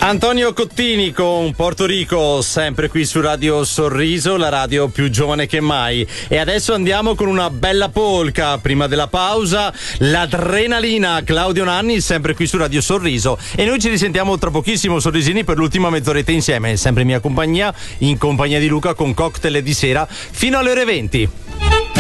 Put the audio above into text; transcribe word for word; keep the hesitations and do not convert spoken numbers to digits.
Antonio Cottini con Porto Rico, sempre qui su Radio Sorriso, la radio più giovane che mai. E adesso andiamo con una bella polka. Prima della pausa, l'adrenalina, Claudio Nanni, sempre qui su Radio Sorriso. E noi ci risentiamo tra pochissimo, Sorrisini, per l'ultima mezz'oretta insieme, sempre in mia compagnia, in compagnia di Luca, con cocktail di sera, fino alle ore venti.